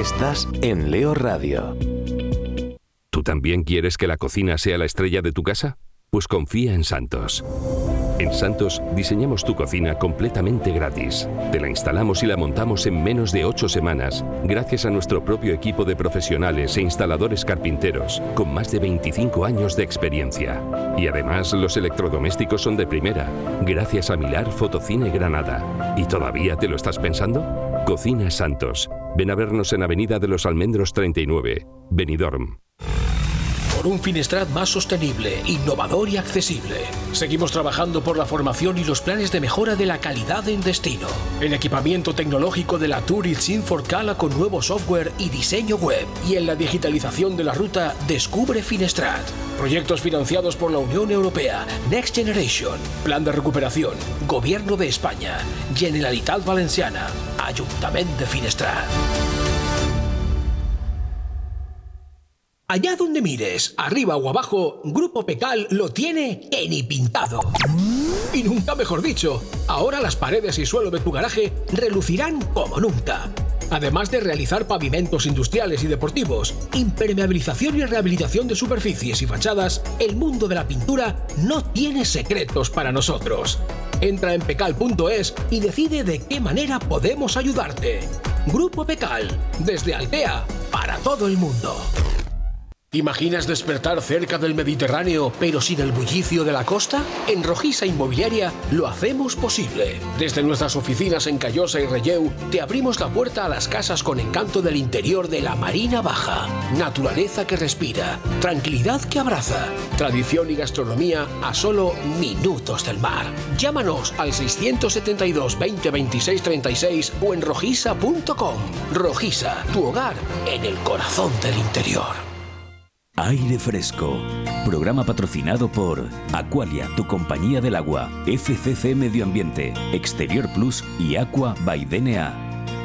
Estás en Leo Radio. ¿Tú también quieres que la cocina sea la estrella de tu casa? Pues confía en Santos. En Santos diseñamos tu cocina completamente gratis. Te la instalamos y la montamos en menos de 8 semanas, gracias a nuestro propio equipo de profesionales e instaladores carpinteros, con más de 25 años de experiencia. Y además los electrodomésticos son de primera, gracias a Milar Fotocine Granada. ¿Y todavía te lo estás pensando? Cocina Santos. Ven a vernos en Avenida de los Almendros 39, Benidorm. Por un Finestrat más sostenible, innovador y accesible. Seguimos trabajando por la formación y los planes de mejora de la calidad en destino. El equipamiento tecnológico de la Tourist Sin4Cala con nuevo software y diseño web. Y en la digitalización de la ruta Descubre Finestrat. Proyectos financiados por la Unión Europea, Next Generation, Plan de Recuperación, Gobierno de España, Generalitat Valenciana, Ayuntamiento de Finestrat. Allá donde mires, arriba o abajo, Grupo Pecal lo tiene que ni pintado. Y nunca mejor dicho, ahora las paredes y suelo de tu garaje relucirán como nunca. Además de realizar pavimentos industriales y deportivos, impermeabilización y rehabilitación de superficies y fachadas, el mundo de la pintura no tiene secretos para nosotros. Entra en pecal.es y decide de qué manera podemos ayudarte. Grupo Pecal, desde Altea, para todo el mundo. ¿Te imaginas despertar cerca del Mediterráneo, pero sin el bullicio de la costa? En Rojisa Inmobiliaria lo hacemos posible. Desde nuestras oficinas en Callosa y Relleu, te abrimos la puerta a las casas con encanto del interior de la Marina Baja. Naturaleza que respira, tranquilidad que abraza, tradición y gastronomía a solo minutos del mar. Llámanos al 672 20 26 36 o en rojisa.com. Rojisa, tu hogar en el corazón del interior. Aire Fresco, programa patrocinado por Aqualia, tu compañía del agua, FCC Medio Ambiente, Exterior Plus y Aqua by DNA.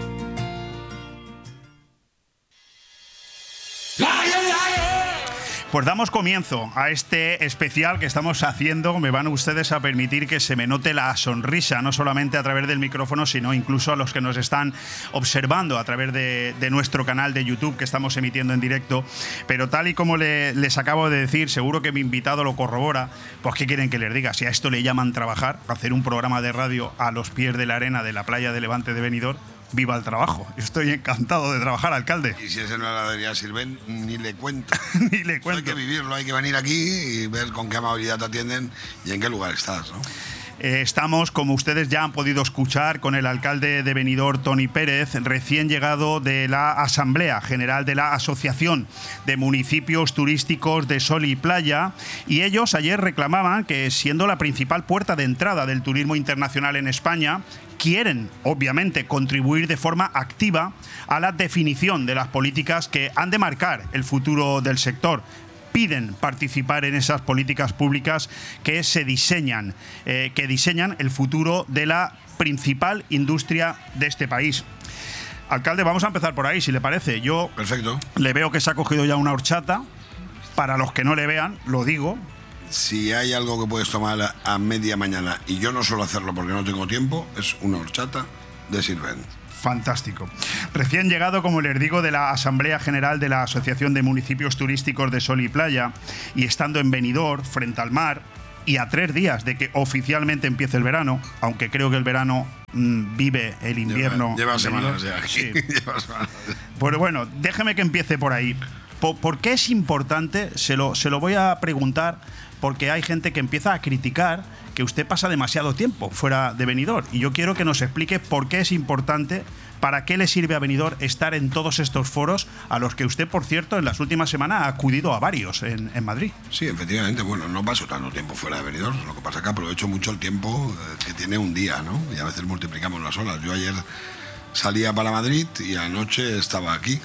Pues damos comienzo a este especial que estamos haciendo. Me van ustedes a permitir que se me note la sonrisa, no solamente a través del micrófono, sino incluso a los que nos están observando a través de nuestro canal de YouTube que estamos emitiendo en directo. Pero tal y como les acabo de decir, seguro que mi invitado lo corrobora. Pues ¿qué quieren que les diga? Si a esto le llaman trabajar, hacer un programa de radio a los pies de la arena de la playa de Levante de Benidorm, viva el trabajo. Estoy encantado de trabajar, alcalde. Y si es en la heladería Sirven, ni le cuento. Ni le cuento. Hay que vivirlo, hay que venir aquí y ver con qué amabilidad te atienden y en qué lugar estás, ¿no? Estamos, como ustedes ya han podido escuchar, con el alcalde de Benidorm, Toni Pérez, recién llegado de la Asamblea General de la Asociación de Municipios Turísticos de Sol y Playa, y ellos ayer reclamaban que, siendo la principal puerta de entrada del turismo internacional en España, quieren, obviamente, contribuir de forma activa a la definición de las políticas que han de marcar el futuro del sector. Piden participar en esas políticas públicas que se diseñan, que diseñan el futuro de la principal industria de este país. Alcalde, vamos a empezar por ahí, si le parece. Yo Perfecto. Le veo que se ha cogido ya una horchata. Para los que no le vean, lo digo. Si hay algo que puedes tomar a media mañana, y yo no suelo hacerlo porque no tengo tiempo, es una horchata de Sirven. Fantástico. Recién llegado, como les digo, de la Asamblea General de la Asociación de Municipios Turísticos de Sol y Playa, y estando en Benidorm, frente al mar, y a 3 días de que oficialmente empiece el verano, aunque creo que el verano vive el invierno. Lleva semanas ya. Sí. Lleva semanas. Pues bueno, déjeme que empiece por ahí. ¿Por qué es importante? Se lo voy a preguntar, porque hay gente que empieza a criticar que usted pasa demasiado tiempo fuera de Benidorm, y yo quiero que nos explique por qué es importante, para qué le sirve a Benidorm estar en todos estos foros, a los que usted, por cierto, en las últimas semanas ha acudido a varios en Madrid. Sí, efectivamente, bueno, no paso tanto tiempo fuera de Benidorm, lo que pasa es que aprovecho mucho el tiempo que tiene un día, ¿no? Y a veces multiplicamos las horas. Yo ayer salía para Madrid y anoche estaba aquí.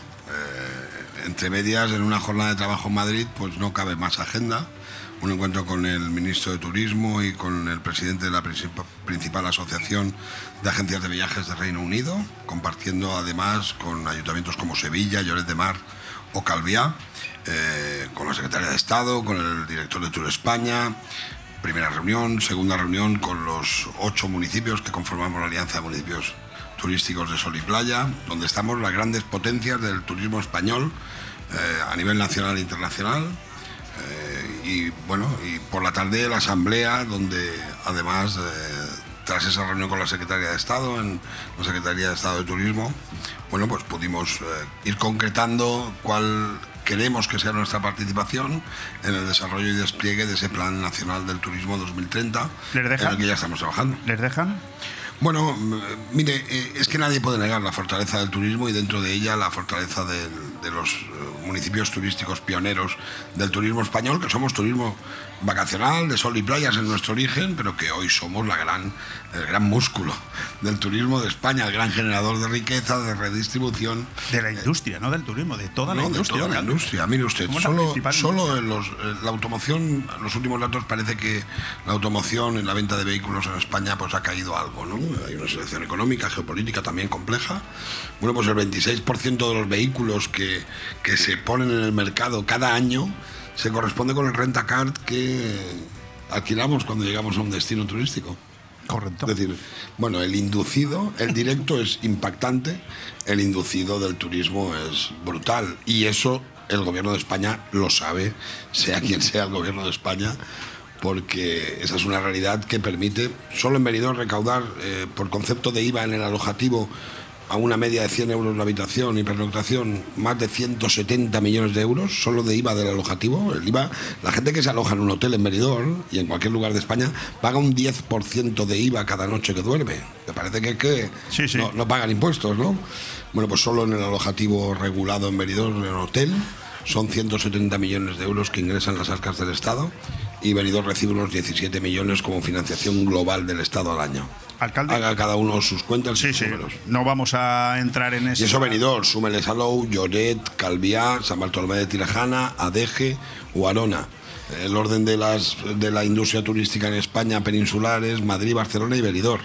Entre medias, en una jornada de trabajo en Madrid, pues no cabe más agenda. Un encuentro con el ministro de Turismo y con el presidente de la principal asociación de agencias de viajes de Reino Unido, compartiendo además con ayuntamientos como Sevilla, Lloret de Mar o Calviá, con la secretaria de Estado, con el director de Tour España. Primera reunión, segunda reunión con los 8 municipios que conformamos la Alianza de Municipios turísticos de sol y playa, donde estamos las grandes potencias del turismo español a nivel nacional e internacional. Y bueno, y por la tarde la asamblea, donde además tras esa reunión con la Secretaría de Estado, en la Secretaría de Estado de Turismo, bueno, pues pudimos ir concretando cuál queremos que sea nuestra participación en el desarrollo y despliegue de ese Plan Nacional del Turismo 2030, ¿Les dejan? en el que ya estamos trabajando. ¿Les dejan? Bueno, mire, es que nadie puede negar la fortaleza del turismo y dentro de ella la fortaleza de los municipios turísticos pioneros del turismo español, que somos turismo vacacional, de sol y playas en nuestro origen, pero que hoy somos el gran músculo del turismo de España, el gran generador de riqueza, de redistribución. De la industria, no del turismo, de toda la industria. De toda la industria. Mire usted, solo en la automoción, en los últimos datos parece que la automoción en la venta de vehículos en España pues ha caído algo, ¿no? Hay una situación económica, geopolítica también compleja. Bueno, pues el 26% de los vehículos que se ponen en el mercado cada año se corresponde con el rent-a-car que alquilamos cuando llegamos a un destino turístico. Correcto. Es decir, bueno, el inducido, el directo es impactante, el inducido del turismo es brutal. Y eso el gobierno de España lo sabe, sea quien sea el gobierno de España, porque esa es una realidad que permite, solo en Benidorm, recaudar por concepto de IVA en el alojativo a una media de 100 euros la habitación y pernoctación, más de 170 millones de euros, solo de IVA del alojativo. El IVA, la gente que se aloja en un hotel en Benidorm y en cualquier lugar de España paga un 10% de IVA cada noche que duerme. Me parece que sí. No pagan impuestos, ¿no? Bueno, pues solo en el alojativo regulado en Benidorm, en el hotel, son 170 millones de euros que ingresan las arcas del Estado y Benidorm recibe unos 17 millones como financiación global del Estado al año. Alcalde. Haga cada uno sus cuentas y sus números. No vamos a entrar en eso. Y eso Benidorm, súmele Salou, Lloret, Calviá, San Bartolomé de Tirajana, Adeje o Arona. El orden de la industria turística en España peninsulares, Madrid, Barcelona y Benidorm.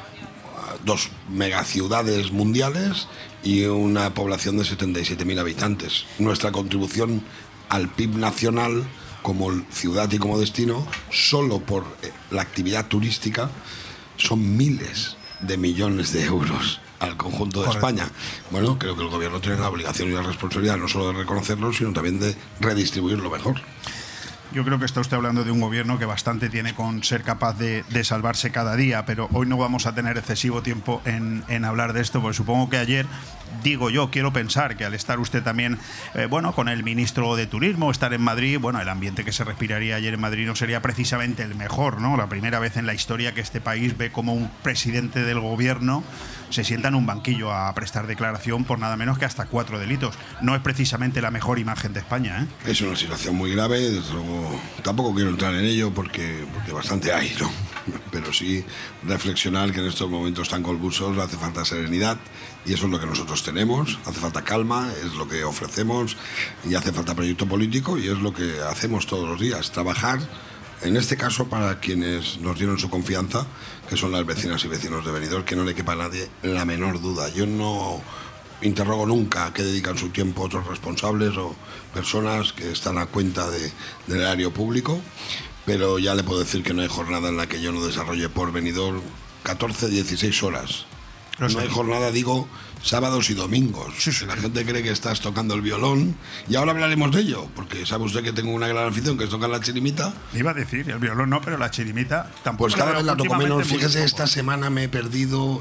2 megaciudades mundiales y una población de 77.000 habitantes. Nuestra contribución al PIB nacional como ciudad y como destino, solo por la actividad turística, son miles de millones de euros al conjunto de España. Bueno, creo que el gobierno tiene la obligación y la responsabilidad no solo de reconocerlo, sino también de redistribuirlo mejor. Yo creo que está usted hablando de un gobierno que bastante tiene con ser capaz de salvarse cada día, pero hoy no vamos a tener excesivo tiempo en hablar de esto, porque supongo que ayer, digo yo, quiero pensar que al estar usted también, con el ministro de Turismo, estar en Madrid, bueno, el ambiente que se respiraría ayer en Madrid no sería precisamente el mejor, ¿no? La primera vez en la historia que este país ve como un presidente del gobierno se sienta en un banquillo a prestar declaración por nada menos que hasta 4 delitos. No es precisamente la mejor imagen de España, ¿eh? Es una situación muy grave, desde luego, tampoco quiero entrar en ello porque bastante hay, ¿no? Pero sí reflexionar que en estos momentos tan convulsos hace falta serenidad y eso es lo que nosotros tenemos, hace falta calma, es lo que ofrecemos y hace falta proyecto político y es lo que hacemos todos los días, trabajar. En este caso, para quienes nos dieron su confianza, que son las vecinas y vecinos de Benidorm, que no le quepa a nadie la menor duda. Yo no interrogo nunca a qué dedican su tiempo otros responsables o personas que están a cuenta del erario público, pero ya le puedo decir que no hay jornada en la que yo no desarrolle por Benidorm 14, 16 horas. No hay jornada, digo, sábados y domingos. Sí. La gente cree que estás tocando el violón y ahora hablaremos de ello, porque sabe usted que tengo una gran afición que es tocar la chirimita. Iba a decir, el violón no, pero la chirimita tampoco. Pues cada vez la toco menos. Fíjese, esta semana me he perdido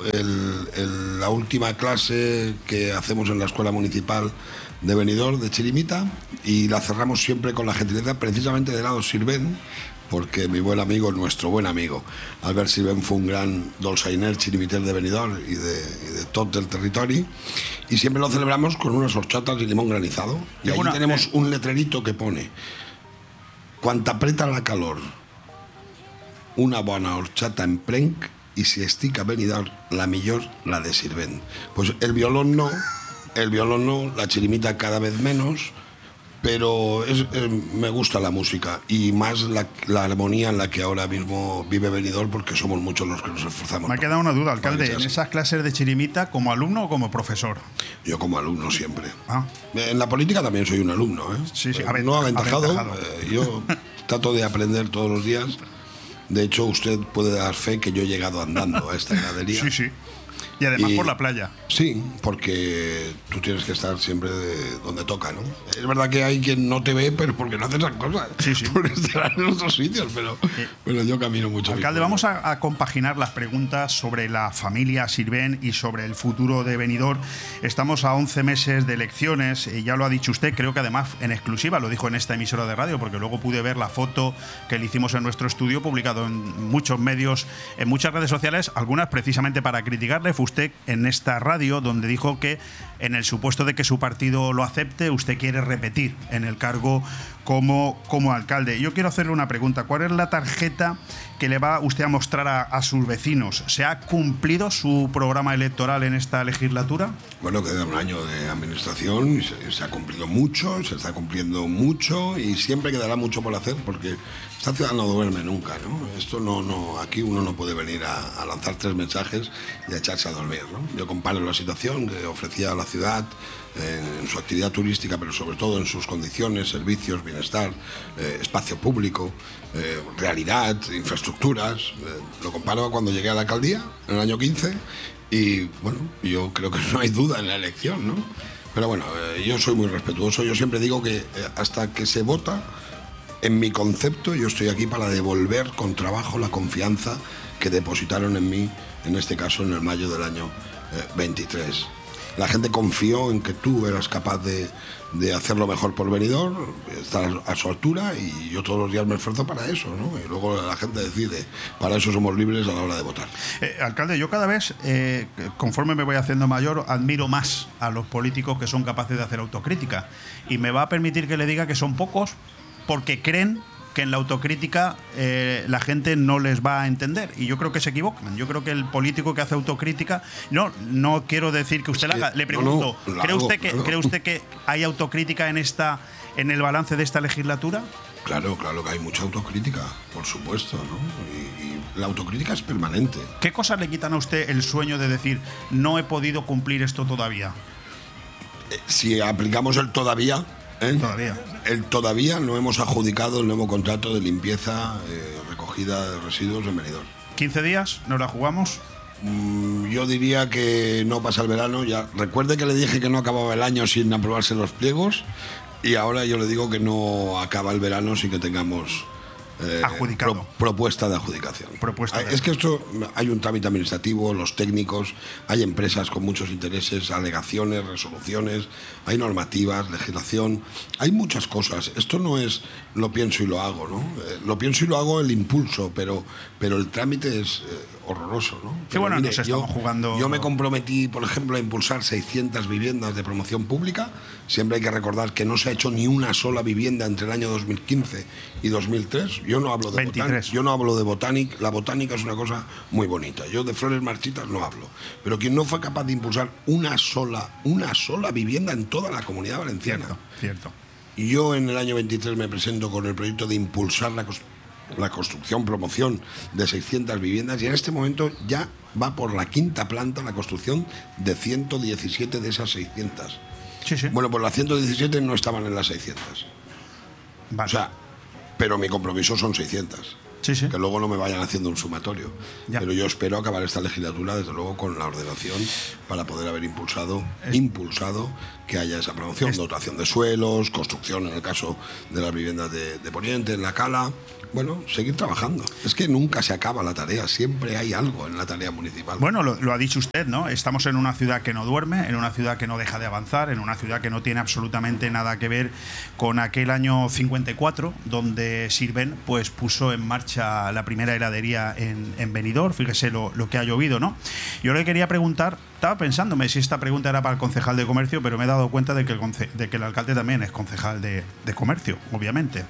la última clase que hacemos en la Escuela Municipal de Benidorm de chirimita y la cerramos siempre con la gentileza precisamente de lado Sirvent, porque mi buen amigo, nuestro buen amigo Albert Sirvent fue un gran dolçainer chirimiter de Benidorm y de tot el territori y siempre lo celebramos con unas horchatas y limón granizado y allí tenemos un letrerito que pone: cuanta apreta la calor, una bona horchata en prenc y si estica Benidorm, la millor la de Sirvent. Pues el violón no, la chirimita cada vez menos, pero me gusta la música y más la armonía en la que ahora mismo vive Benidorm, porque somos muchos los que nos esforzamos. Me ha quedado una duda, alcalde, ¿en esas clases de chirimita como alumno o como profesor? Yo como alumno siempre. En la política también soy un alumno, ¿eh? Sí, no aventajado. Yo trato de aprender todos los días. De hecho, usted puede dar fe que yo he llegado andando a esta gradería. Sí. Y además por la playa. Sí, porque tú tienes que estar siempre donde toca, ¿no? Es verdad que hay quien no te ve, pero porque no hace esas cosas. Sí, sí. Porque estarán en otros sitios, pero yo camino mucho. Alcalde, vamos a compaginar las preguntas sobre la familia Sirvent y sobre el futuro de Benidorm. Estamos a 11 meses de elecciones, y ya lo ha dicho usted, creo que además en exclusiva, lo dijo en esta emisora de radio, porque luego pude ver la foto que le hicimos en nuestro estudio, publicado en muchos medios, en muchas redes sociales, algunas precisamente para criticarle. Fue usted en esta radio donde dijo que en el supuesto de que su partido lo acepte, usted quiere repetir en el cargo como alcalde. Yo quiero hacerle una pregunta. ¿Cuál es la tarjeta que le va usted a mostrar a sus vecinos? ¿Se ha cumplido su programa electoral en esta legislatura? Bueno, queda un año de administración, y se ha cumplido mucho, se está cumpliendo mucho y siempre quedará mucho por hacer, porque esta ciudad no duerme nunca, ¿no? Esto no, aquí uno no puede venir a lanzar 3 mensajes y a echarse a dormir, ¿no? Yo comparo la situación que ofrecía la ciudad en su actividad turística, pero sobre todo en sus condiciones, servicios, bienestar, espacio público, realidad, infraestructuras. Lo comparo a cuando llegué a la alcaldía en el año 15 y, bueno, yo creo que no hay duda en la elección, ¿no? Pero bueno, yo soy muy respetuoso. Yo siempre digo que hasta que se vota, en mi concepto, yo estoy aquí para devolver con trabajo la confianza que depositaron en mí, en este caso en el mayo del año 23. La gente confió en que tú eras capaz de hacerlo mejor por Benidorm, estar a su altura, y yo todos los días me esfuerzo para eso, ¿no? Y luego la gente decide. Para eso somos libres a la hora de votar. Alcalde, yo cada vez, conforme me voy haciendo mayor, admiro más a los políticos que son capaces de hacer autocrítica. Y me va a permitir que le diga que son pocos porque creen que en la autocrítica la gente no les va a entender, y yo creo que se equivocan. Yo creo que el político que hace autocrítica, no quiero decir que usted la haga, le pregunto, ¿cree usted que hay autocrítica en el balance de esta legislatura? Claro que hay mucha autocrítica, por supuesto, ¿no? Y la autocrítica es permanente. ¿Qué cosas le quitan a usted el sueño de decir, no he podido cumplir esto todavía? Si aplicamos el todavía, el todavía no hemos adjudicado el nuevo contrato de limpieza, recogida de residuos en Benidorm. ¿15 días? ¿Nos la jugamos? Yo diría que no pasa el verano. Ya recuerde que le dije que no acababa el año sin aprobarse los pliegos, y ahora yo le digo que no acaba el verano sin que tengamos adjudicado. Propuesta de adjudicación. Es que esto, hay un trámite administrativo, los técnicos, hay empresas con muchos intereses, alegaciones, resoluciones, hay normativas, legislación, hay muchas cosas. Esto no es lo pienso y lo hago, ¿no? Lo pienso y lo hago el impulso, pero el trámite es horroroso, ¿no? Qué bueno, mire, nos estamos jugando. Yo me comprometí, por ejemplo, a impulsar 600 viviendas de promoción pública. Siempre hay que recordar que no se ha hecho ni una sola vivienda entre el año 2015 y 2003. Yo no hablo de 23. Yo no hablo de botánica. La botánica es una cosa muy bonita. Yo de flores marchitas no hablo. Pero quien no fue capaz de impulsar una sola vivienda en toda la Comunidad Valenciana. Cierto. Y yo en el año 23 me presento con el proyecto de impulsar la construcción, promoción de 600 viviendas, y en este momento ya va por la 5ª planta la construcción de 117 de esas 600. Sí. Bueno, pues las 117 no estaban en las 600. Vale. O sea, pero mi compromiso son 600. Sí. Que luego no me vayan haciendo un sumatorio. Ya. Pero yo espero acabar esta legislatura, desde luego, con la ordenación para poder haber impulsado que haya esa promoción, dotación de suelos, construcción en el caso de las viviendas de Poniente, en la Cala. Bueno, seguir trabajando. Es que nunca se acaba la tarea, siempre hay algo en la tarea municipal. Bueno, lo ha dicho usted, ¿no? Estamos en una ciudad que no duerme, en una ciudad que no deja de avanzar, en una ciudad que no tiene absolutamente nada que ver con aquel año 54, donde Sirvent pues puso en marcha la primera heladería en Benidorm. Fíjese lo que ha llovido, ¿no? Yo le quería preguntar, estaba pensándome si esta pregunta era para el concejal de comercio, pero me he dado cuenta de que el alcalde también es concejal de comercio, obviamente.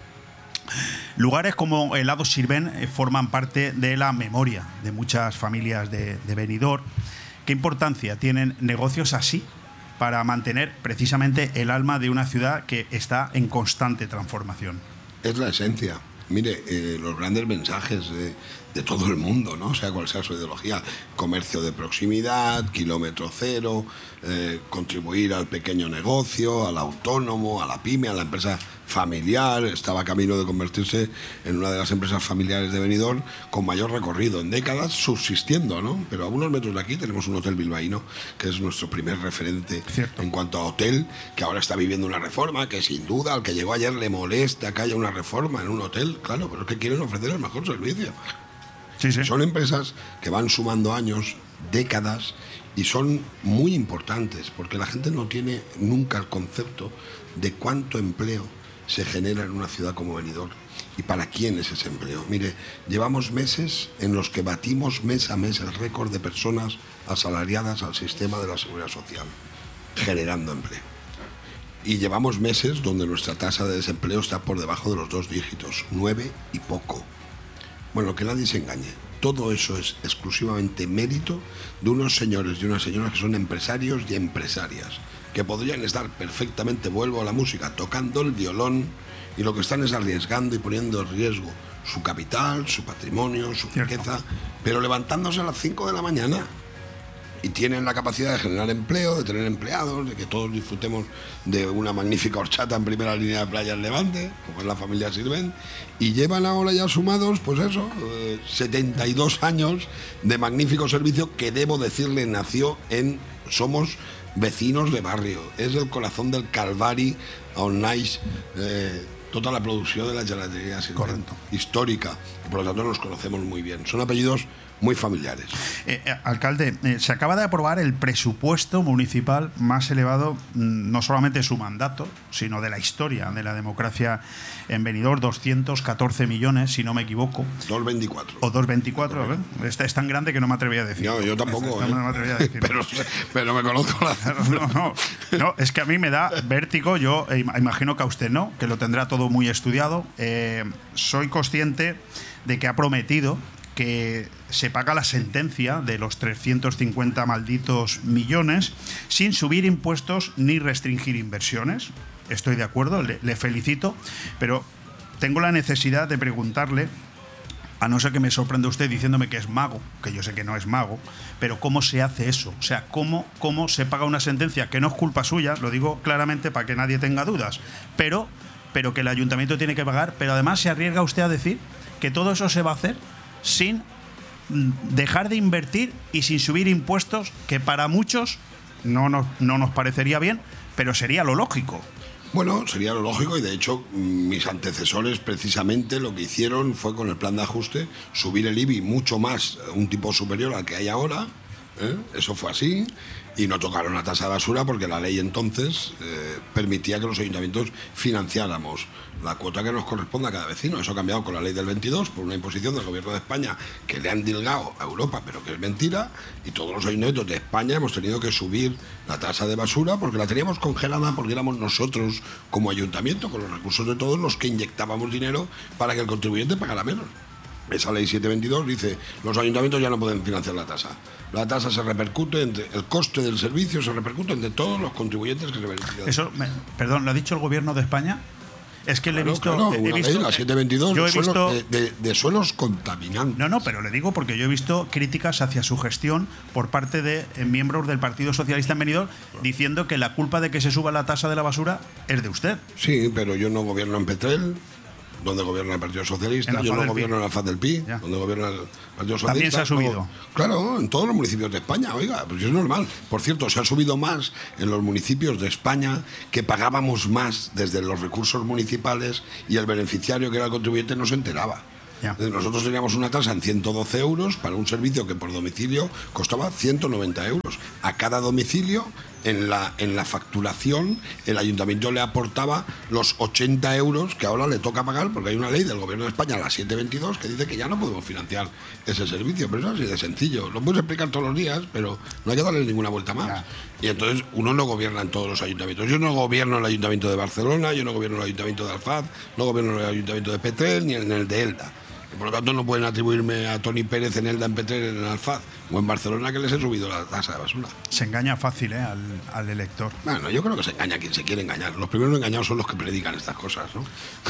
Lugares como Helados Sirvent forman parte de la memoria de muchas familias de Benidorm. ¿Qué importancia tienen negocios así para mantener precisamente el alma de una ciudad que está en constante transformación? Es la esencia. Mire, los grandes mensajes de todo el mundo, ¿no? Sea cual sea su ideología, comercio de proximidad, kilómetro cero, contribuir al pequeño negocio, al autónomo, a la pyme, a la empresa familiar. Estaba a camino de convertirse en una de las empresas familiares de Benidorm con mayor recorrido en décadas, subsistiendo, ¿no? Pero a unos metros de aquí tenemos un hotel bilbaíno, que es nuestro primer referente en cuanto a hotel, que ahora está viviendo una reforma, que sin duda al que llegó ayer le molesta que haya una reforma en un hotel, claro, pero es que quieren ofrecer el mejor servicio. Sí, sí. Son empresas que van sumando años, décadas, y son muy importantes, porque la gente no tiene nunca el concepto de cuánto empleo se genera en una ciudad como Benidorm y para quién es ese empleo. Mire, llevamos meses en los que batimos mes a mes el récord de personas asalariadas al sistema de la seguridad social, generando empleo. Y llevamos meses donde nuestra tasa de desempleo está por debajo de los 2 dígitos, 9 y poco. Bueno, que nadie se engañe. Todo eso es exclusivamente mérito de unos señores y unas señoras que son empresarios y empresarias, que podrían estar perfectamente, vuelvo a la música, tocando el violón, y lo que están es arriesgando y poniendo en riesgo su capital, su patrimonio, su riqueza, pero levantándose a las 5 de la mañana. Y tienen la capacidad de generar empleo, de tener empleados, de que todos disfrutemos de una magnífica horchata en primera línea de playa en Levante, como es la familia Sirvent, y llevan ahora ya sumados, pues eso, 72 años de magnífico servicio que, debo decirle, nació en Somos vecinos de barrio. Es el corazón del Calvari on Nice, toda la producción de la gelatería Sirvent, histórica, y por lo tanto nos conocemos muy bien. Son apellidos muy familiares. Alcalde, se acaba de aprobar el presupuesto municipal más elevado, no solamente de su mandato, sino de la historia de la democracia en Benidorm, 214 millones, si no me equivoco. 224. O 224, es tan grande que no me atreví a decir. No, yo tampoco. No me atreví a decir. pero me conozco la... No, es que a mí me da vértigo, yo imagino que a usted no, que lo tendrá todo muy estudiado. Soy consciente de que ha prometido que se paga la sentencia de los 350 malditos millones sin subir impuestos ni restringir inversiones. Estoy de acuerdo, le felicito, pero tengo la necesidad de preguntarle, a no ser que me sorprenda usted diciéndome que es mago, que yo sé que no es mago, pero ¿cómo se hace eso? O sea, ¿cómo se paga una sentencia que no es culpa suya? Lo digo claramente para que nadie tenga dudas, pero que el ayuntamiento tiene que pagar, pero además se arriesga usted a decir que todo eso se va a hacer sin dejar de invertir y sin subir impuestos, que para muchos no nos parecería bien, pero sería lo lógico. Bueno, sería lo lógico, y de hecho mis antecesores precisamente lo que hicieron fue, con el plan de ajuste, subir el IBI mucho más, un tipo superior al que hay ahora. Eso fue así, y no tocaron la tasa de basura porque la ley entonces permitía que los ayuntamientos financiáramos la cuota que nos corresponde a cada vecino. Eso ha cambiado con la ley del 22 por una imposición del gobierno de España que le han dilgado a Europa, pero que es mentira, y todos los ayuntamientos de España hemos tenido que subir la tasa de basura porque la teníamos congelada, porque éramos nosotros como ayuntamiento, con los recursos de todos, los que inyectábamos dinero para que el contribuyente pagara menos. Esa ley 722 dice: los ayuntamientos ya no pueden financiar la tasa. La tasa se repercute, el coste del servicio se repercute entre todos los contribuyentes que se benefician. Eso, perdón, ¿lo ha dicho el gobierno de España? Es que le he visto... Claro, una ley, la 722, yo he visto de suelos contaminantes. No, pero le digo porque yo he visto críticas hacia su gestión por parte de miembros del Partido Socialista en Benidorm diciendo que la culpa de que se suba la tasa de la basura es de usted. Sí, pero yo no gobierno en Petrel, donde gobierna el Partido Socialista, yo no gobierno en la FAD del PI, donde gobierna el Partido Socialista. También se ha subido. No, claro, en todos los municipios de España, oiga, pues es normal. Por cierto, se ha subido más en los municipios de España, que pagábamos más desde los recursos municipales, y el beneficiario, que era el contribuyente, no se enteraba. Nosotros teníamos una tasa en 112 euros para un servicio que por domicilio costaba 190 euros. A cada domicilio, en la facturación, el ayuntamiento le aportaba los 80 euros que ahora le toca pagar, porque hay una ley del gobierno de España, la 722, que dice que ya no podemos financiar ese servicio. Pero es así de sencillo. Lo puedes explicar todos los días, pero no hay que darle ninguna vuelta más. Y entonces uno no gobierna en todos los ayuntamientos. Yo no gobierno en el ayuntamiento de Barcelona, yo no gobierno en el ayuntamiento de Alfaz, no gobierno en el ayuntamiento de Petrel, ni en el de Elda. Y por lo tanto no pueden atribuirme a Toni Pérez en Elda, en Petrer, en Alfaz o en Barcelona que les he subido la tasa de basura. Se engaña fácil al elector. Bueno, yo creo que se engaña quien se quiere engañar. Los primeros engañados son los que predican estas cosas, ¿no?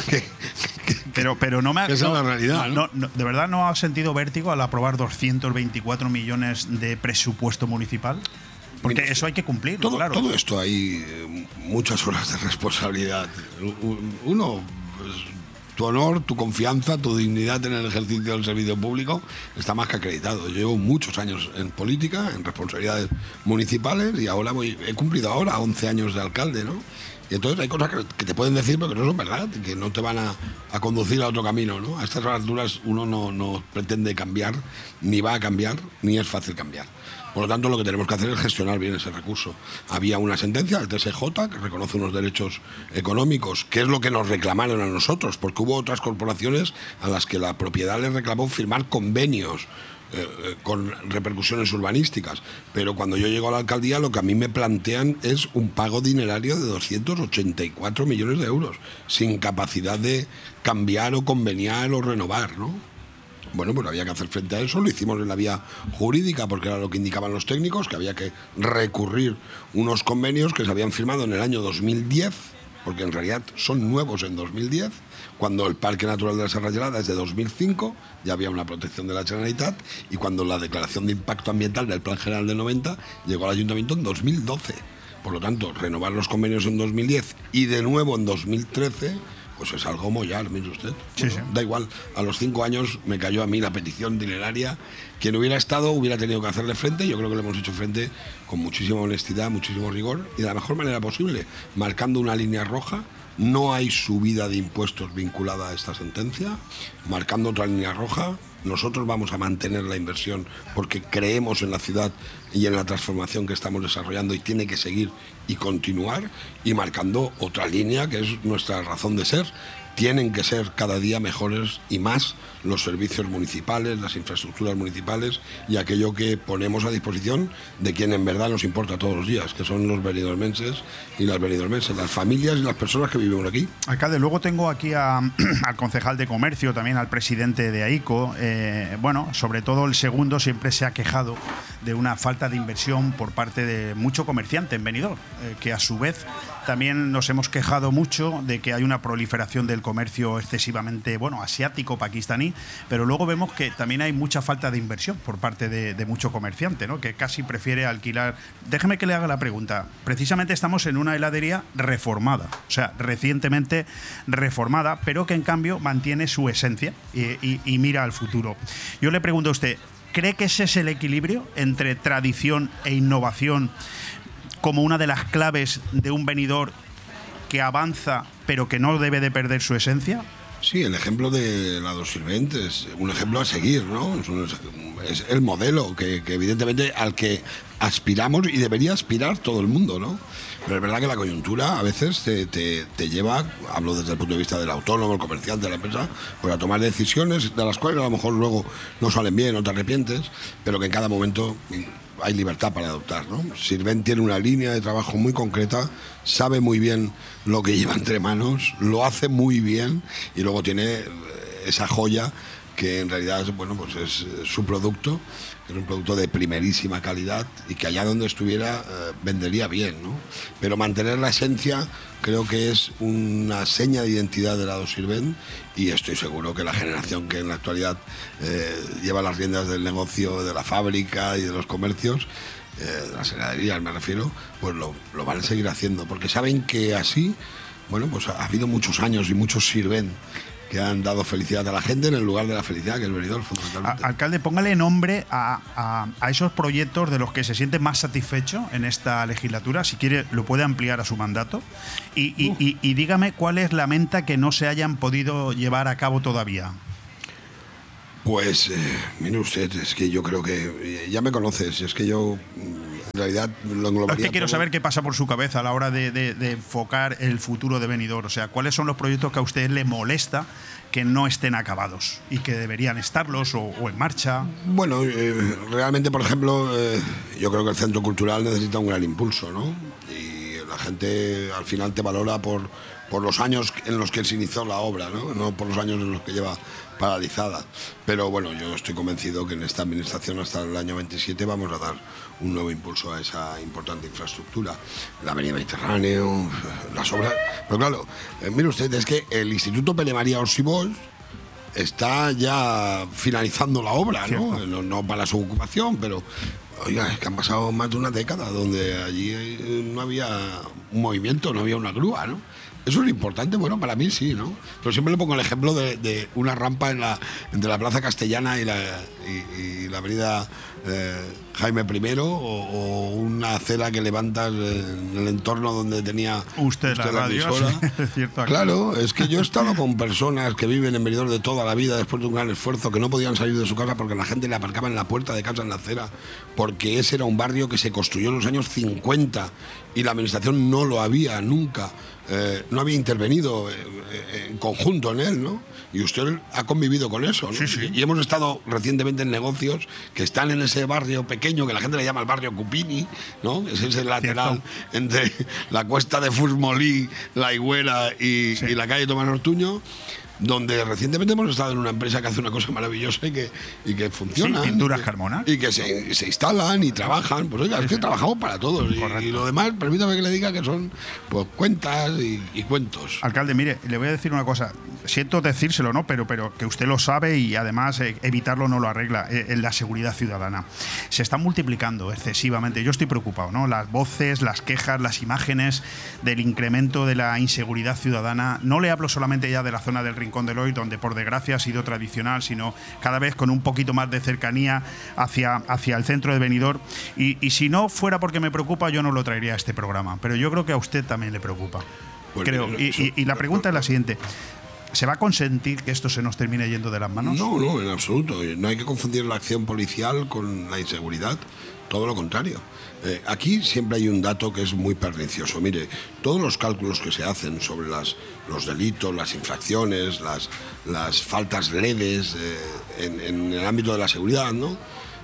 Pero no me ha... Esa es la realidad, ¿no? ¿De verdad no ha sentido vértigo al aprobar 224 millones de presupuesto municipal? Porque eso hay que cumplirlo, claro. Todo esto hay muchas horas de responsabilidad. Uno, pues, tu honor, tu confianza, tu dignidad en el ejercicio del servicio público está más que acreditado. Yo llevo muchos años en política, en responsabilidades municipales, y ahora he cumplido ahora 11 años de alcalde, ¿no? Y entonces hay cosas que te pueden decir, pero que no son verdad, que no te van a conducir a otro camino, ¿no? A estas alturas uno no pretende cambiar, ni va a cambiar, ni es fácil cambiar. Por lo tanto, lo que tenemos que hacer es gestionar bien ese recurso. Había una sentencia del TSJ que reconoce unos derechos económicos, que es lo que nos reclamaron a nosotros, porque hubo otras corporaciones a las que la propiedad les reclamó firmar convenios con repercusiones urbanísticas. Pero cuando yo llego a la alcaldía, lo que a mí me plantean es un pago dinerario de 284 millones de euros, sin capacidad de cambiar o conveniar o renovar, ¿no? Bueno, pues había que hacer frente a eso, lo hicimos en la vía jurídica porque era lo que indicaban los técnicos, que había que recurrir unos convenios que se habían firmado en el año 2010, porque en realidad son nuevos en 2010, cuando el Parque Natural de la Serra Gelada es de 2005, ya había una protección de la Generalitat, y cuando la declaración de impacto ambiental del Plan General del 90 llegó al Ayuntamiento en 2012. Por lo tanto, renovar los convenios en 2010 y de nuevo en 2013... pues es algo mollar, mire usted. Sí, sí. Da igual, a los 5 años me cayó a mí la petición dineraria. Quien hubiera estado hubiera tenido que hacerle frente. Yo creo que le hemos hecho frente con muchísima honestidad, muchísimo rigor y de la mejor manera posible, marcando una línea roja. No hay subida de impuestos vinculada a esta sentencia, marcando otra línea roja. Nosotros vamos a mantener la inversión porque creemos en la ciudad y en la transformación que estamos desarrollando y tiene que seguir y continuar, y marcando otra línea que es nuestra razón de ser. Tienen que ser cada día mejores y más los servicios municipales, las infraestructuras municipales y aquello que ponemos a disposición de quien en verdad nos importa todos los días, que son los benidormenses y las benidormenses, las familias y las personas que vivimos aquí. Alcalde, luego tengo aquí al concejal de comercio, también al presidente de AICO. Bueno, sobre todo el segundo siempre se ha quejado de una falta de inversión por parte de mucho comerciante en Benidorm, que a su vez también nos hemos quejado mucho de que hay una proliferación del comercio excesivamente, asiático, pakistaní, pero luego vemos que también hay mucha falta de inversión por parte de mucho comerciante, ¿no? Que casi prefiere alquilar. Déjeme que le haga la pregunta. Precisamente estamos en una heladería reformada, o sea, recientemente reformada, pero que en cambio mantiene su esencia y mira al futuro. Yo le pregunto a usted, ¿cree que ese es el equilibrio entre tradición e innovación como una de las claves de un Benidorm que avanza pero que no debe de perder su esencia? Sí, el ejemplo de la Dos Sirvent es un ejemplo a seguir, ¿no? Es el modelo que evidentemente al que aspiramos y debería aspirar todo el mundo, ¿no? Pero es verdad que la coyuntura a veces te lleva, hablo desde el punto de vista del autónomo, el comerciante, de la empresa, pues a tomar decisiones de las cuales a lo mejor luego no salen bien o te arrepientes, pero que en cada momento hay libertad para adoptar, ¿no? Sirvent tiene una línea de trabajo muy concreta, sabe muy bien lo que lleva entre manos, lo hace muy bien y luego tiene esa joya que en realidad pues es su producto, es un producto de primerísima calidad y que allá donde estuviera vendería bien, ¿no? Pero mantener la esencia creo que es una seña de identidad de la Dos Sirvent y estoy seguro que la generación que en la actualidad lleva las riendas del negocio, de la fábrica y de los comercios, de las heladerías me refiero, pues lo van a seguir haciendo, porque saben que así, pues ha habido muchos años y muchos Sirvent que han dado felicidad a la gente en el lugar de la felicidad que es Benidorm, fundamentalmente. Alcalde, póngale nombre a esos proyectos de los que se siente más satisfecho en esta legislatura, si quiere lo puede ampliar a su mandato, y dígame cuál es la meta que no se hayan podido llevar a cabo todavía. Pues, mire usted, es que yo creo que ya me conoces, es que yo en realidad lo englobaría. Es que quiero saber qué pasa por su cabeza a la hora de enfocar el futuro de Benidorm, o sea, cuáles son los proyectos que a usted le molesta que no estén acabados y que deberían estarlos o en marcha. Bueno, realmente, por ejemplo, yo creo que el Centro Cultural necesita un gran impulso, ¿no? Y La gente al final te valora por los años en los que se inició la obra, no por los años en los que lleva paralizada. Pero bueno, yo estoy convencido que en esta administración hasta el año 27 vamos a dar un nuevo impulso a esa importante infraestructura. La Avenida Mediterráneo, las obras... Pero claro, mire usted, es que el Instituto Pere María Orsi Bosch está ya finalizando la obra, no para su ocupación, pero... Oiga, es que han pasado más de una década donde allí no había un movimiento, no había una grúa, ¿no? Eso es lo importante, bueno, para mí sí, ¿no? Pero siempre le pongo el ejemplo de una rampa entre la Plaza Castellana y la avenida Jaime I o una acera que levantas en el entorno donde tenía usted la radio, emisora. Sí, es cierto. Claro, es que yo he estado con personas que viven en Benidorm de toda la vida después de un gran esfuerzo, que no podían salir de su casa porque la gente le aparcaba en la puerta de casa en la acera, porque ese era un barrio que se construyó en los años 50 y la administración no lo había nunca. No había intervenido en conjunto en él, ¿no? Y usted ha convivido con eso, ¿no? Sí. Y hemos estado recientemente en negocios que están en ese barrio pequeño que la gente le llama el barrio Cupini, ¿no? Es ese lateral entre la cuesta de Fusmolí, la Higuera y la calle Tomás Ortuño, donde recientemente hemos estado en una empresa que hace una cosa maravillosa y que funciona. Sí, Pinturas Carmona. Y que se instalan y trabajan. Pues oiga, es que trabajamos para todos. Y lo demás, permítame que le diga que son pues cuentas y cuentos. Alcalde, mire, le voy a decir una cosa. Siento decírselo, ¿no? Pero que usted lo sabe y además evitarlo no lo arregla. La seguridad ciudadana se está multiplicando excesivamente. Yo estoy preocupado, ¿no? Las voces, las quejas, las imágenes del incremento de la inseguridad ciudadana. No le hablo solamente ya de la zona del Rincón de Loy, donde por desgracia ha sido tradicional, sino cada vez con un poquito más de cercanía hacia el centro de Benidorm. Y si no fuera porque me preocupa, yo no lo traería a este programa. Pero yo creo que a usted también le preocupa. Pues creo. Y la pregunta es la siguiente. ¿Se va a consentir que esto se nos termine yendo de las manos? No, en absoluto. No hay que confundir la acción policial con la inseguridad. Todo lo contrario. Aquí siempre hay un dato que es muy pernicioso. Mire, todos los cálculos que se hacen sobre los delitos, las infracciones, las faltas leves en el ámbito de la seguridad, ¿no?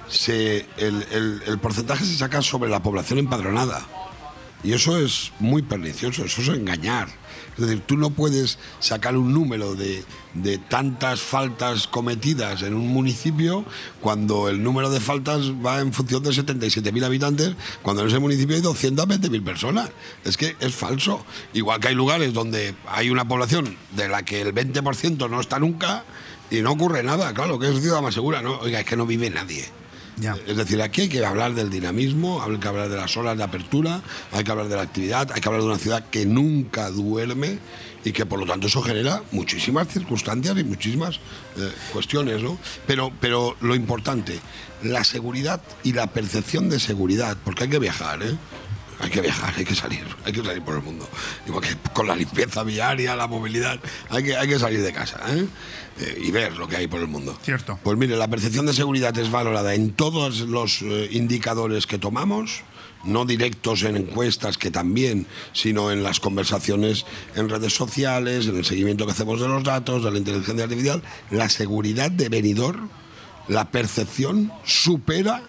El porcentaje se saca sobre la población empadronada. Y eso es muy pernicioso, eso es engañar. Es decir, tú no puedes sacar un número de tantas faltas cometidas en un municipio cuando el número de faltas va en función de 77.000 habitantes, cuando en ese municipio hay 220.000 personas. Es que es falso. Igual que hay lugares donde hay una población de la que el 20% no está nunca y no ocurre nada. Claro, que es ciudad más segura, ¿no? Oiga, es que no vive nadie. Ya. Es decir, aquí hay que hablar del dinamismo, hay que hablar de las horas de apertura, hay que hablar de la actividad, hay que hablar de una ciudad que nunca duerme y que por lo tanto eso genera muchísimas circunstancias y muchísimas cuestiones, ¿no? Pero lo importante, la seguridad y la percepción de seguridad, porque hay que viajar, ¿eh? Hay que viajar, hay que salir por el mundo. Igual que con la limpieza viaria, la movilidad, hay que salir de casa, y ver lo que hay por el mundo. Cierto. Pues mire, la percepción de seguridad es valorada en todos los indicadores que tomamos, no directos en encuestas, que también, sino en las conversaciones en redes sociales, en el seguimiento que hacemos de los datos, de la inteligencia artificial. La seguridad de Benidorm, la percepción supera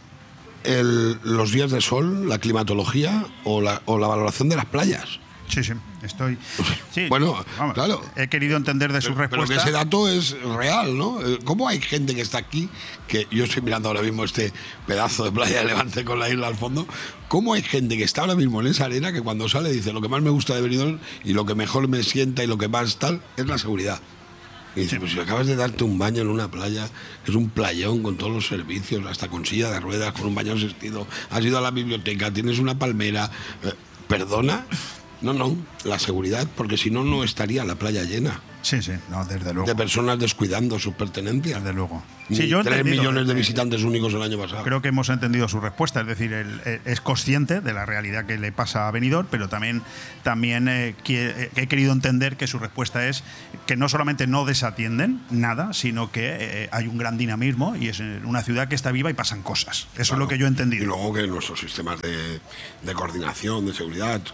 los días de sol, la climatología o la valoración de las playas. Sí, estoy... Sí, bueno, vamos, claro. He querido entender de su respuesta. Pero que ese dato es real, ¿no? ¿Cómo hay gente que está aquí, que yo estoy mirando ahora mismo este pedazo de playa de Levante con la isla al fondo, cómo hay gente que está ahora mismo en esa arena que cuando sale dice lo que más me gusta de Benidorm y lo que mejor me sienta y lo que más tal es la seguridad? Y dice, pues si acabas de darte un baño en una playa, que es un playón con todos los servicios, hasta con silla de ruedas, con un baño asistido, has ido a la biblioteca, tienes una palmera, ¿perdona? No, la seguridad, porque si no, no estaría la playa llena. Sí, no, desde luego. De personas descuidando sus pertenencias. Desde luego. Sí, yo 3 millones de visitantes únicos el año pasado. Creo que hemos entendido su respuesta, es decir, él es consciente de la realidad que le pasa a Benidorm, pero también he querido entender que su respuesta es que no solamente no desatienden nada, sino que hay un gran dinamismo y es una ciudad que está viva y pasan cosas. Eso claro, es lo que yo he entendido. Y luego que nuestros sistemas de coordinación, de seguridad,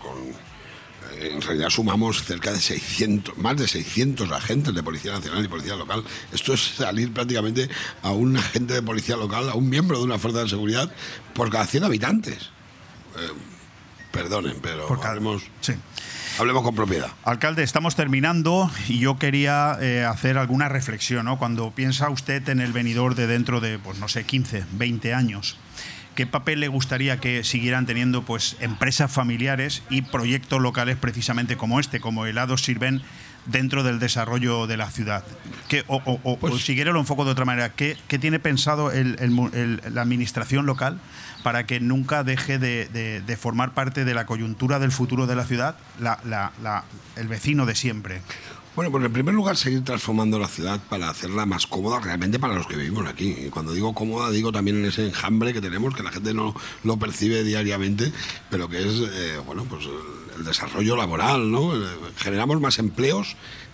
en realidad sumamos más de 600 agentes de Policía Nacional y Policía Local. Esto es salir prácticamente a un agente de Policía Local, a un miembro de una fuerza de seguridad por cada 100 habitantes. perdonen, pero Sí. Hablemos con propiedad. Alcalde, estamos terminando y yo quería hacer alguna reflexión, ¿no? Cuando piensa usted en el Benidorm de dentro de, pues no sé, 15, 20 años, ¿qué papel le gustaría que siguieran teniendo pues empresas familiares y proyectos locales precisamente como este, como Helados Sirven, dentro del desarrollo de la ciudad? O si quiere lo enfoco de otra manera, ¿qué tiene pensado la administración local para que nunca deje de formar parte de la coyuntura del futuro de la ciudad el vecino de siempre? Bueno, pues en primer lugar seguir transformando la ciudad para hacerla más cómoda realmente para los que vivimos aquí. Y cuando digo cómoda, digo también en ese enjambre que tenemos, que la gente no lo percibe diariamente, pero que es pues el desarrollo laboral, ¿no? Generamos más empleos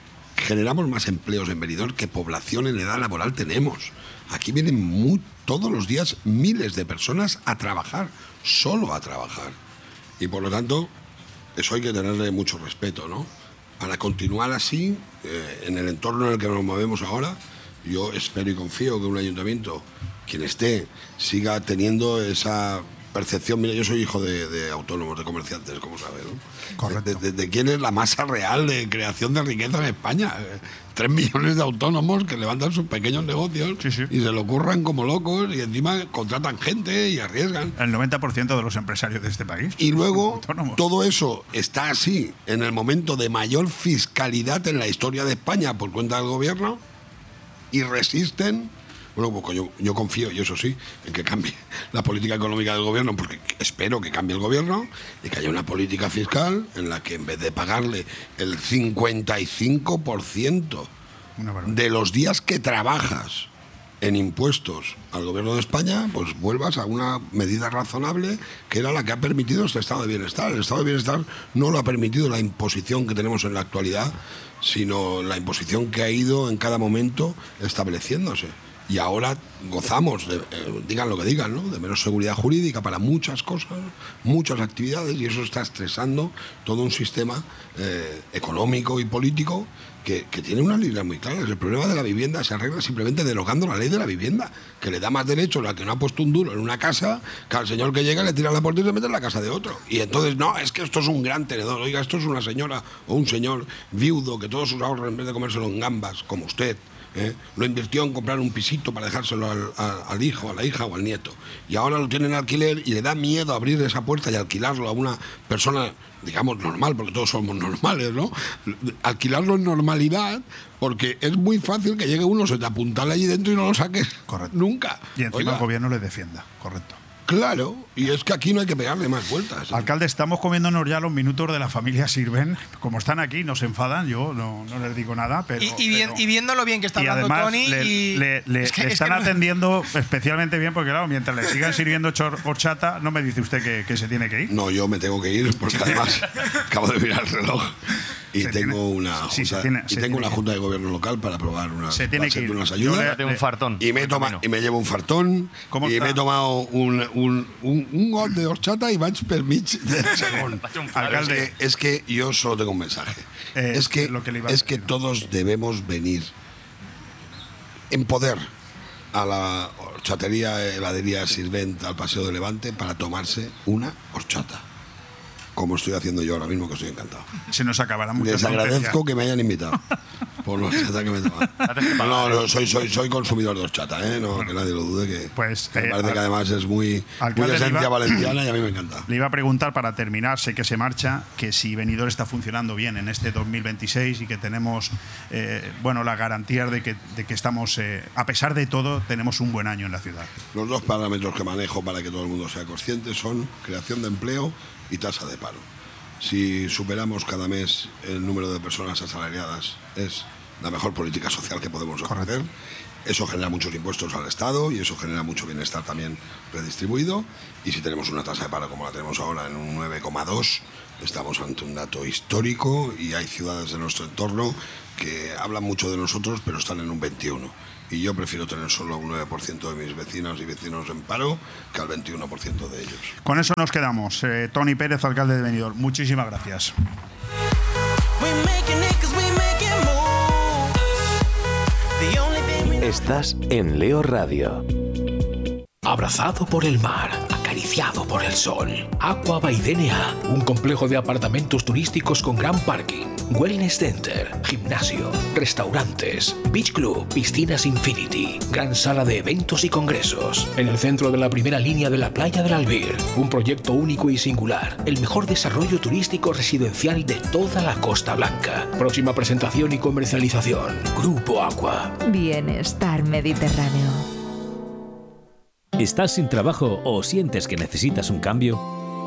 en Benidorm que población en edad laboral tenemos. Aquí vienen todos los días miles de personas a trabajar, solo a trabajar. Y por lo tanto, eso hay que tenerle mucho respeto, ¿no? Para continuar así, en el entorno en el que nos movemos ahora, yo espero y confío que un ayuntamiento, quien esté, siga teniendo esa percepción. Mira, yo soy hijo de autónomos, de comerciantes, como sabes, ¿no? Correcto. De quién es la masa real de creación de riqueza en España. 3 millones de autónomos que levantan sus pequeños negocios y se lo curran como locos y encima contratan gente y arriesgan. El 90% de los empresarios de este país. Y luego autónomos. Todo eso está así en el momento de mayor fiscalidad en la historia de España por cuenta del gobierno y resisten. Bueno, pues yo confío, y eso sí, en que cambie la política económica del gobierno, porque espero que cambie el gobierno y que haya una política fiscal en la que en vez de pagarle el 55% de los días que trabajas en impuestos al gobierno de España, pues vuelvas a una medida razonable que era la que ha permitido este estado de bienestar. El estado de bienestar no lo ha permitido la imposición que tenemos en la actualidad, sino la imposición que ha ido en cada momento estableciéndose. Y ahora gozamos, digan lo que digan, ¿no?, de menos seguridad jurídica para muchas cosas, muchas actividades, y eso está estresando todo un sistema económico y político que tiene unas líneas muy claras. El problema de la vivienda se arregla simplemente derogando la ley de la vivienda, que le da más derechos al que no ha puesto un duro en una casa que al señor que llega, le tira la puerta y se mete en la casa de otro. Y entonces, no, es que esto es un gran tenedor. Oiga, esto es una señora o un señor viudo que todos sus ahorros, en vez de comérselo en gambas, como usted, lo invirtió en comprar un pisito para dejárselo al hijo, a la hija o al nieto, y ahora lo tiene en alquiler y le da miedo abrir esa puerta y alquilarlo a una persona, digamos, normal, porque todos somos normales, ¿no? Alquilarlo en normalidad, porque es muy fácil que llegue uno, se te apuntale allí dentro y no lo saques. Correcto. Nunca. Y encima el gobierno le defienda. Correcto. Claro, y es que aquí no hay que pegarle más vueltas. Alcalde, estamos comiéndonos ya los minutos de la familia Sirven. Como están aquí, no se enfadan, yo no les digo nada, pero... Y viendo lo bien que está hablando además, Tony... le están atendiendo especialmente bien, porque claro, mientras le sigan sirviendo horchata, no me dice usted que se tiene que ir. No, yo me tengo que ir, porque además acabo de mirar el reloj. Y tengo una junta de gobierno local para aprobar unas ayudas. Un fartón. Y me llevo un fartón. Y me he tomado un gol de horchata y vaig per mig de segon. Alcalde, es que yo solo tengo un mensaje. Es que todos debemos venir en poder a la horchatería, heladería Sirvent, al Paseo de Levante, para tomarse una horchata. Como estoy haciendo yo ahora mismo, que estoy encantado. Se nos acabarán muchas. Les agradezco que me hayan invitado por la horchata que me toman. No, soy consumidor de horchata, no, que nadie lo dude, que me parece que además es muy de esencia valenciana y a mí me encanta. Le iba a preguntar, para terminar, sé que se marcha, que si Benidorm está funcionando bien en este 2026 y que tenemos la garantía de que estamos, a pesar de todo, tenemos un buen año en la ciudad. Los dos parámetros que manejo para que todo el mundo sea consciente son creación de empleo y tasa de paro. Si superamos cada mes el número de personas asalariadas, es la mejor política social que podemos ofrecer. Eso genera muchos impuestos al Estado y eso genera mucho bienestar también redistribuido. Y si tenemos una tasa de paro como la tenemos ahora en un 9,2, estamos ante un dato histórico, y hay ciudades de nuestro entorno que hablan mucho de nosotros pero están en un 21%. Y yo prefiero tener solo un 9% de mis vecinas y vecinos en paro que al 21% de ellos. Con eso nos quedamos. Tony Pérez, alcalde de Benidorm, muchísimas gracias. Estás en Leo Radio. Abrazado por el mar, acariciado viciado por el sol. Aqua by DNA, un complejo de apartamentos turísticos con gran parking, wellness center, gimnasio, restaurantes, beach club, piscinas infinity, gran sala de eventos y congresos. En el centro de la primera línea de la playa del Albir, un proyecto único y singular, el mejor desarrollo turístico residencial de toda la Costa Blanca. Próxima presentación y comercialización, Grupo Aqua. Bienestar mediterráneo. ¿Estás sin trabajo o sientes que necesitas un cambio?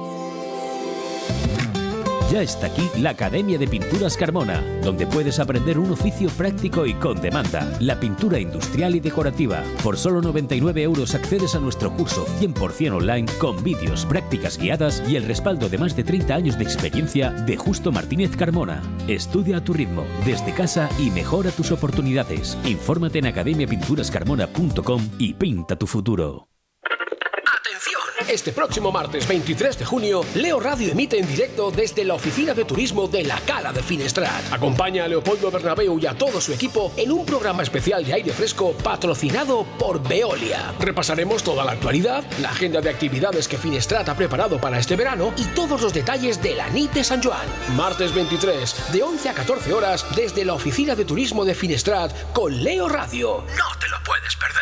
Ya está aquí la Academia de Pinturas Carmona, donde puedes aprender un oficio práctico y con demanda, la pintura industrial y decorativa. Por solo 99 € accedes a nuestro curso 100% online con vídeos, prácticas guiadas y el respaldo de más de 30 años de experiencia de Justo Martínez Carmona. Estudia a tu ritmo, desde casa y mejora tus oportunidades. Infórmate en academiapinturascarmona.com y pinta tu futuro. Este próximo martes 23 de junio, Leo Radio emite en directo desde la oficina de turismo de la Cala de Finestrat. Acompaña a Leopoldo Bernabéu y a todo su equipo en un programa especial de aire fresco patrocinado por Veolia. Repasaremos toda la actualidad, la agenda de actividades que Finestrat ha preparado para este verano y todos los detalles de la NIT de San Joan. Martes 23, de 11 a 14 horas, desde la oficina de turismo de Finestrat con Leo Radio. No te lo puedes perder.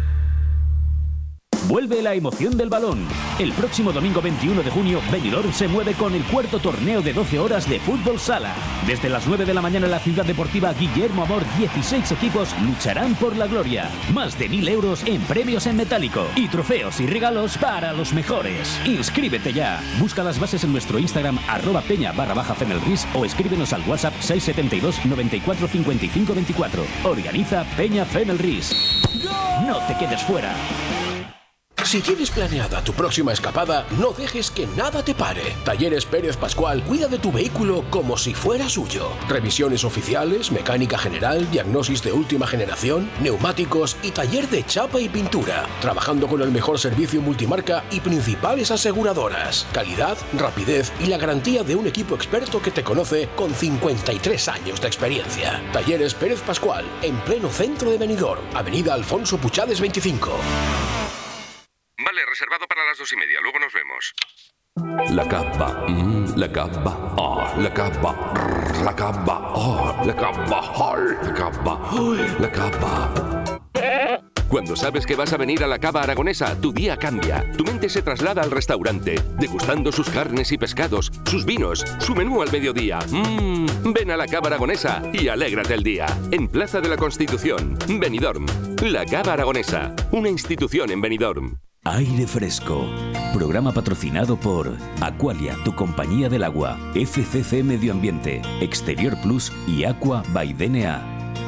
Vuelve la emoción del balón. El próximo domingo 21 de junio, Benidorm se mueve con el cuarto torneo de 12 horas de fútbol sala. Desde las 9 de la mañana en la ciudad deportiva Guillermo Amor, 16 equipos lucharán por la gloria. Más de 1.000 € en premios en metálico y trofeos y regalos para los mejores. Inscríbete ya. Busca las bases en nuestro Instagram @peña_fenelris o escríbenos al WhatsApp 672 94 55 24. Organiza Peña Fenelris. No te quedes fuera. Si tienes planeada tu próxima escapada, no dejes que nada te pare. Talleres Pérez Pascual cuida de tu vehículo como si fuera suyo. Revisiones oficiales, mecánica general, diagnosis de última generación, neumáticos y taller de chapa y pintura. Trabajando con el mejor servicio multimarca y principales aseguradoras. Calidad, rapidez y la garantía de un equipo experto que te conoce con 53 años de experiencia. Talleres Pérez Pascual, en pleno centro de Benidorm, Avenida Alfonso Puchades 25. Vale, reservado para las 2:30. Luego nos vemos. La capa, la capa, la capa, la capa, la capa, la capa, la capa. Cuando sabes que vas a venir a la Cava Aragonesa, tu día cambia. Tu mente se traslada al restaurante, degustando sus carnes y pescados, sus vinos, su menú al mediodía. Ven a la Cava Aragonesa y alégrate el día. En Plaza de la Constitución, Benidorm. La Cava Aragonesa, una institución en Benidorm. Aire fresco. Programa patrocinado por Aqualia, tu compañía del agua, FCC Medio Ambiente, Exterior Plus y Aqua by DNA.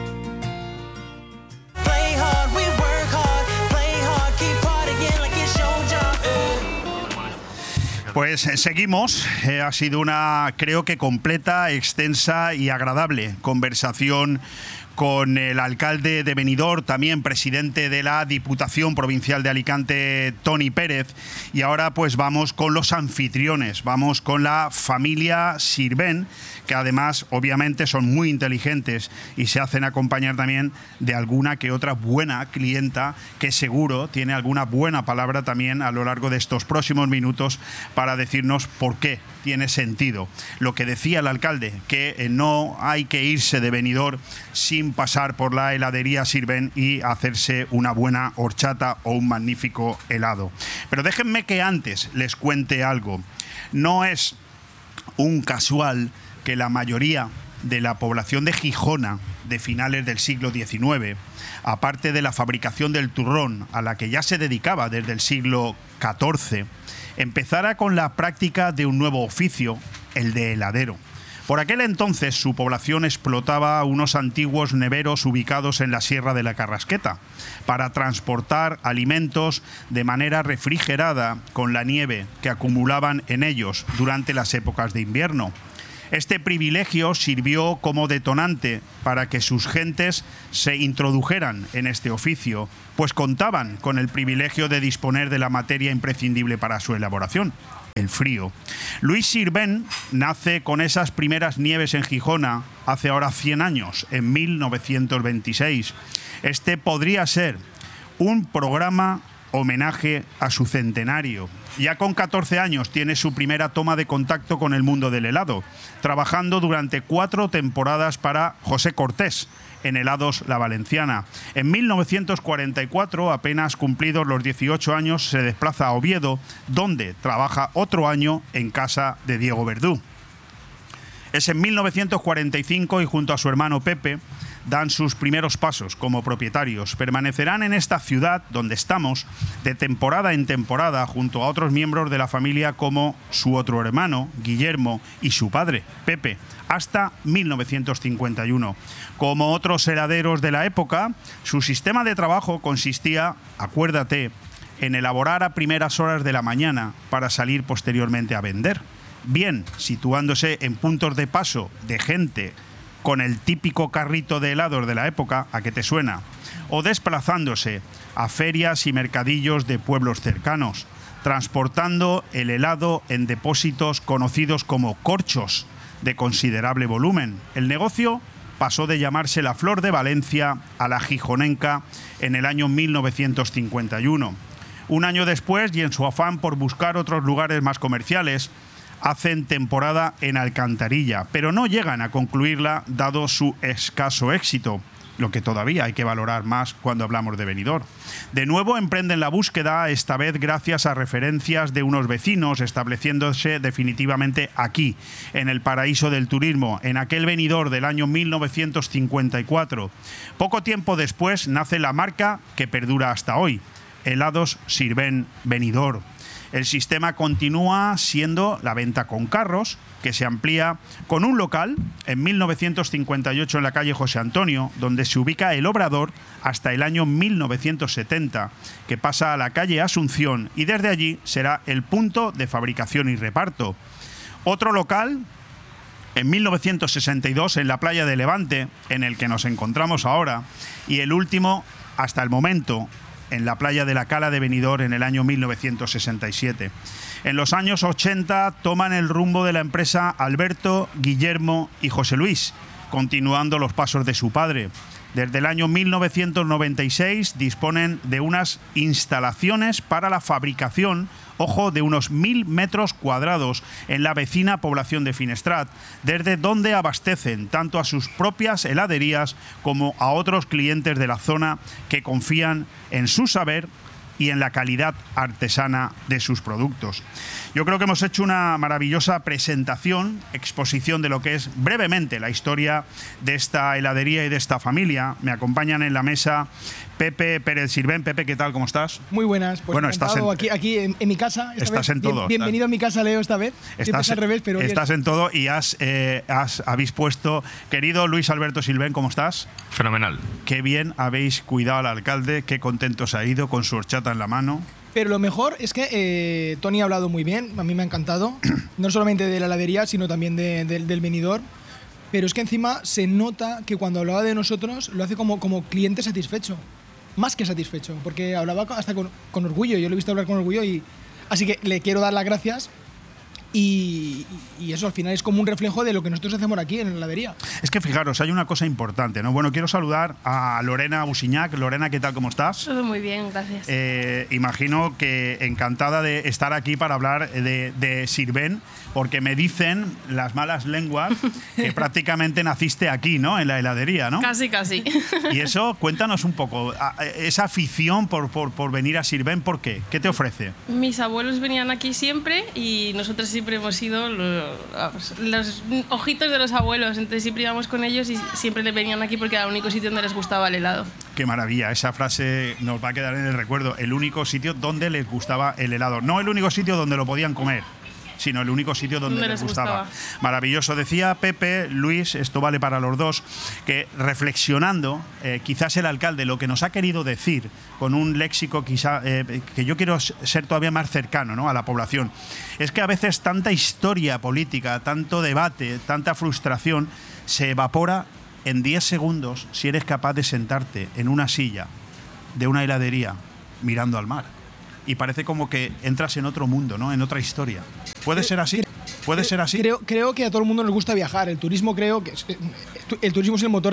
Pues seguimos. Ha sido una, creo que completa, extensa y agradable conversación con el alcalde de Benidorm, también presidente de la Diputación Provincial de Alicante, Toni Pérez. Y ahora pues vamos con los anfitriones, vamos con la familia Sirvent, que además obviamente son muy inteligentes y se hacen acompañar también de alguna que otra buena clienta que seguro tiene alguna buena palabra también a lo largo de estos próximos minutos para decirnos por qué tiene sentido lo que decía el alcalde, que no hay que irse de Benidorm sin pasar por la heladería Sirvent y hacerse una buena horchata o un magnífico helado. Pero déjenme que antes les cuente algo. No es un casual que la mayoría de la población de Gijona de finales del siglo XIX, aparte de la fabricación del turrón, a la que ya se dedicaba desde el siglo XIV, empezara con la práctica de un nuevo oficio, el de heladero. Por aquel entonces su población explotaba unos antiguos neveros ubicados en la Sierra de la Carrasqueta para transportar alimentos de manera refrigerada con la nieve que acumulaban en ellos durante las épocas de invierno. Este privilegio sirvió como detonante para que sus gentes se introdujeran en este oficio, pues contaban con el privilegio de disponer de la materia imprescindible para su elaboración, el frío. Luis Sirvent nace con esas primeras nieves en Gijona hace ahora 100 años, en 1926. Este podría ser un programa homenaje a su centenario, Ya con 14 años tiene su primera toma de contacto con el mundo del helado, trabajando durante 4 temporadas para José Cortés en Helados La Valenciana. En 1944, apenas cumplidos los 18 años, se desplaza a Oviedo, donde trabaja otro año en casa de Diego Verdú. Es en 1945 y junto a su hermano Pepe dan sus primeros pasos como propietarios. Permanecerán en esta ciudad donde estamos de temporada en temporada junto a otros miembros de la familia como su otro hermano, Guillermo, y su padre, Pepe, hasta 1951. Como otros heladeros de la época, su sistema de trabajo consistía, acuérdate, en elaborar a primeras horas de la mañana para salir posteriormente a vender. Bien situándose en puntos de paso de gente con el típico carrito de helados de la época, ¿a qué te suena? O desplazándose a ferias y mercadillos de pueblos cercanos, transportando el helado en depósitos conocidos como corchos de considerable volumen. El negocio pasó de llamarse La Flor de Valencia a La Gijonenca en el año 1951. Un año después, y en su afán por buscar otros lugares más comerciales, hacen temporada en Alcantarilla, pero no llegan a concluirla dado su escaso éxito, lo que todavía hay que valorar más cuando hablamos de Benidorm. De nuevo emprenden la búsqueda, esta vez gracias a referencias de unos vecinos, estableciéndose definitivamente aquí, en el paraíso del turismo, en aquel Benidorm del año 1954. Poco tiempo después nace la marca que perdura hasta hoy, Helados Sirvent Benidorm. El sistema continúa siendo la venta con carros, que se amplía con un local en 1958 en la calle José Antonio, donde se ubica el obrador hasta el año 1970, que pasa a la calle Asunción y desde allí será el punto de fabricación y reparto. Otro local en 1962 en la playa de Levante, en el que nos encontramos ahora, y el último hasta el momento en la playa de la Cala de Benidorm en el año 1967. En los años 80 toman el rumbo de la empresa Alberto, Guillermo y José Luis, continuando los pasos de su padre. Desde el año 1996 disponen de unas instalaciones para la fabricación, ojo, de unos 1.000 metros cuadrados en la vecina población de Finestrat, desde donde abastecen tanto a sus propias heladerías como a otros clientes de la zona que confían en su saber y en la calidad artesana de sus productos. Yo creo que hemos hecho una maravillosa presentación, exposición de lo que es brevemente la historia de esta heladería y de esta familia. Me acompañan en la mesa Pepe Pérez Sirvent. Pepe, ¿qué tal? ¿Cómo estás? Muy buenas. Pues bueno, estás aquí en mi casa. Estás en todo. Bienvenido a mi casa, Leo, esta vez. Estás al revés, pero estás en todo y habéis puesto... Querido Luis Alberto Sirvent, ¿cómo estás? Fenomenal. Qué bien habéis cuidado al alcalde, qué contento se ha ido con su horchata en la mano. Pero lo mejor es que Tony ha hablado muy bien, a mí me ha encantado, no solamente de la heladería, sino también del Benidorm, pero es que encima se nota que cuando hablaba de nosotros lo hace como cliente satisfecho, más que satisfecho, porque hablaba hasta con orgullo, yo lo he visto hablar con orgullo, así que le quiero dar las gracias. Y eso al final es como un reflejo de lo que nosotros hacemos aquí en la heladería. Es que fijaros, hay una cosa importante, ¿no? Bueno, quiero saludar a Lorena Busiñac. Lorena, ¿qué tal? ¿Cómo estás? Todo muy bien, gracias. Imagino que encantada de estar aquí para hablar de Sirvent, porque me dicen las malas lenguas que prácticamente naciste aquí, ¿no? En la heladería, ¿no? Casi, casi. Y eso, cuéntanos un poco, esa afición por venir a Sirvent, ¿por qué? ¿Qué te ofrece? Mis abuelos venían aquí siempre y nosotros siempre hemos sido los ojitos de los abuelos, entonces siempre íbamos con ellos y siempre le venían aquí porque era el único sitio donde les gustaba el helado. Qué maravilla, esa frase nos va a quedar en el recuerdo, el único sitio donde les gustaba el helado, no el único sitio donde lo podían comer, sino el único sitio donde les gustaba. Maravilloso. Decía Pepe, Luis, esto vale para los dos, que reflexionando, quizás el alcalde lo que nos ha querido decir, con un léxico quizá que yo quiero ser todavía más cercano, ¿no?, a la población, es que a veces tanta historia política, tanto debate, tanta frustración, se evapora en 10 segundos si eres capaz de sentarte en una silla de una heladería mirando al mar. Y parece como que entras en otro mundo, ¿no?, en otra historia. ¿Puede ser así? ¿Puede ser así? Creo que a todo el mundo nos gusta viajar. El turismo el turismo es el motor